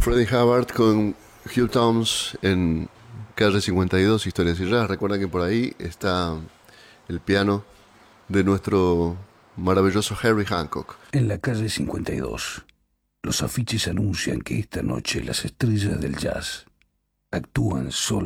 Freddie Hubbard con Hugh Towns en Calle 52, Historias y Jazz. Recuerda que por ahí está el piano de nuestro maravilloso Harry Hancock. En la calle 52, los afiches anuncian que esta noche las estrellas del jazz actúan solo